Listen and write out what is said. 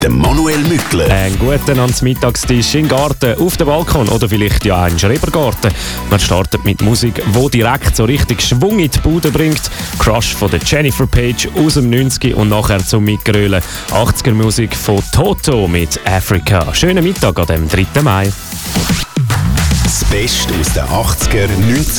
Der Manuel Mückler. Einen guten ans Mittagstisch im Garten, auf dem Balkon oder vielleicht ja einen Schrebergarten. Man startet mit Musik, die direkt so richtig Schwung in die Bude bringt. Crush von der Jennifer Page aus dem 90 und nachher zum Mitgrölen 80er Musik von Toto mit Africa. Schönen Mittag an dem 3. Mai. Das Beste aus den 80er, 90er